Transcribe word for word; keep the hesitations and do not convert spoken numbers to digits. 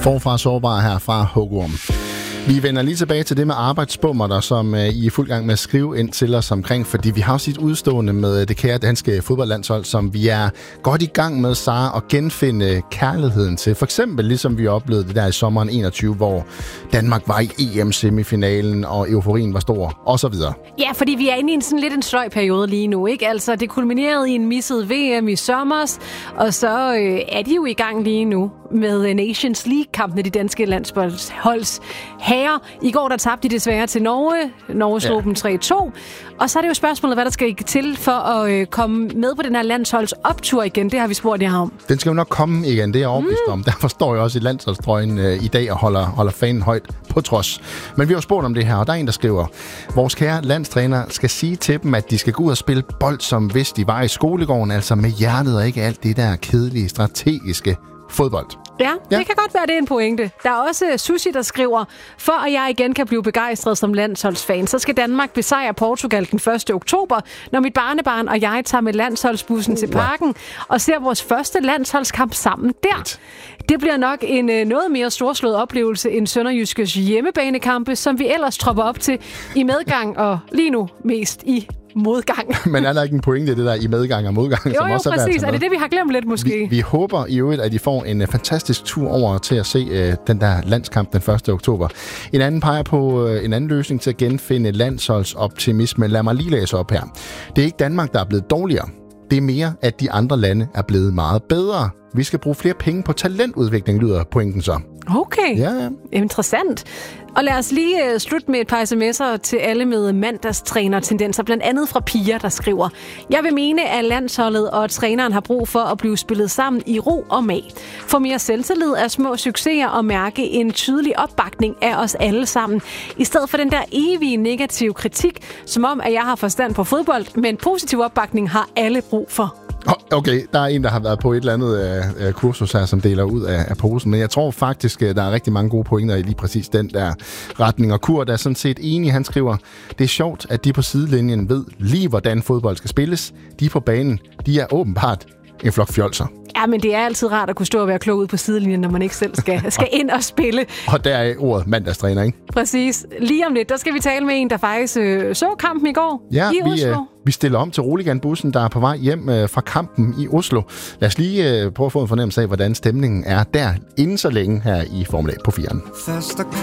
Forfra sårbar her fra Hugorm. Vi vender lige tilbage til det med arbejdsbummerter, som uh, I er fuld gang med at skrive ind til os omkring, fordi vi har også et udstående med det kære danske fodboldlandshold, som vi er godt i gang med, Sara, at genfinde kærligheden til. For eksempel ligesom vi oplevede det der i sommeren enogtyve, hvor Danmark var i E M-semifinalen, og euforien var stor, og så videre. Ja, fordi vi er inde i en sådan lidt en sløj periode lige nu, ikke? Altså, det kulminerede i en misset V M i sommers, og så øh, er de jo i gang lige nu med Nations League-kampene, de danske landsholds herrer. I går der tabte de desværre til Norge. Norge slog ja. dem tre to. Og så er det jo spørgsmålet, hvad der skal til for at øh, komme med på den her landsholds optur igen. Det har vi spurgt jer om. Den skal jo nok komme igen, det er jeg overbevist mm. om. Derfor står jeg også i landsholdstrøjen øh, i dag og holder, holder fanen højt på trods. Men vi har jo spurgt om det her, og der er en, der skriver: vores kære landstræner skal sige til dem, at de skal gå ud og spille bold, som hvis de var i skolegården, altså med hjertet og ikke alt det der kedelige, strategiske fodbold. Ja, ja, det kan godt være, det er en pointe. Der er også Susi, der skriver: for at jeg igen kan blive begejstret som landsholdsfan, så skal Danmark besejre Portugal den første oktober, når mit barnebarn og jeg tager med landsholdsbussen uh, til parken og ser vores første landsholdskamp sammen der. Det bliver nok en noget mere storslået oplevelse end Sønderjyskes hjemmebanekampe, som vi ellers tropper op til i medgang og lige nu mest i modgang. Men er der ikke en pointe i det der i medgang og modgang? Jo, som jo, også er præcis. Er det det, vi har glemt lidt måske? Vi, vi håber i øvrigt, at I får en uh, fantastisk tur over til at se uh, den der landskamp den første oktober. En anden peger på uh, en anden løsning til at genfinde landsholdsoptimisme. Lad mig lige læse op her. Det er ikke Danmark, der er blevet dårligere. Det er mere, at de andre lande er blevet meget bedre. Vi skal bruge flere penge på talentudvikling, lyder pointen så. Okay, ja, ja. Interessant. Og lad os lige uh, slutte med et par sms'er til alle med mandagstræner-tendenser, blandt andet fra Pia, der skriver: jeg vil mene, at landsholdet og træneren har brug for at blive spillet sammen i ro og mag. For mere selvtillid er små succeser og mærke en tydelig opbakning af os alle sammen, i stedet for den der evige negative kritik, som om, at jeg har forstand på fodbold, men positiv opbakning har alle brug for. Okay, der er en, der har været på et eller andet uh, kursus her, som deler ud af, af posen, men jeg tror faktisk, uh, der er rigtig mange gode pointer i lige præcis den der retning. Og Kurt er sådan set enig, han skriver: det er sjovt, at de på sidelinjen ved lige, hvordan fodbold skal spilles. De på banen, de er åbenbart en flok fjolser. Ja, men det er altid rart at kunne stå og være klog ud på sidelinjen, når man ikke selv skal, skal ind og spille. Og der er ordet mandagstræner, ikke? Præcis. Lige om lidt, der skal vi tale med en, der faktisk øh, så kampen i går ja, i vi, Oslo. Øh, vi stiller om til Roligan-bussen, der er på vej hjem øh, fra kampen i Oslo. Lad os lige øh, prøve at få en fornemmelse af, hvordan stemningen er der inden så længe her i Formel A på firen.